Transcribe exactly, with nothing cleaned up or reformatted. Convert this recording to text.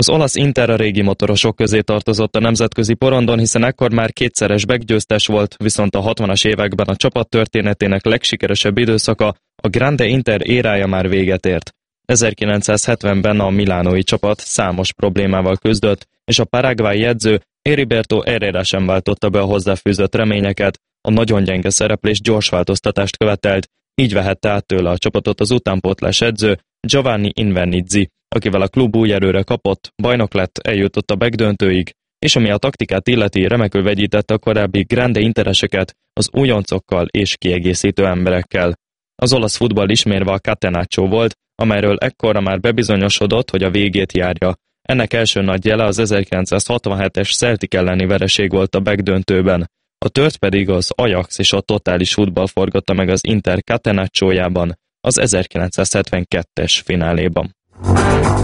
Az olasz Inter a régi motorosok közé tartozott a nemzetközi porondon, hiszen ekkor már kétszeres back-győztes volt, viszont a hatvanas években a csapat történetének legsikeresebb időszaka, a Grande Inter érája már véget ért. ezerkilencszázhetvenben a milánói csapat számos problémával küzdött, és a paraguayi edző Heriberto Herrera sem váltotta be a hozzáfűzött reményeket, a nagyon gyenge szereplés gyors változtatást követelt, így vehette át tőle a csapatot az utánpótlás edző Giovanni Invernizzi, akivel a klub új erőre kapott, bajnok lett, eljutott a backdöntőig, és ami a taktikát illeti, remekül vegyítette a korábbi Grande Intereseket az újoncokkal és kiegészítő emberekkel. Az olasz futball ismérve a Catenaccio volt, amelyről ekkorra már bebizonyosodott, hogy a végét járja. Ennek első nagy jele az ezerkilencszázhatvanhetes Celtic elleni vereség volt a backdöntőben. A tört pedig az Ajax és a totális futball forgatta meg az Inter Catenacciójában, az ezerkilencszázhetvenkettes fináléban.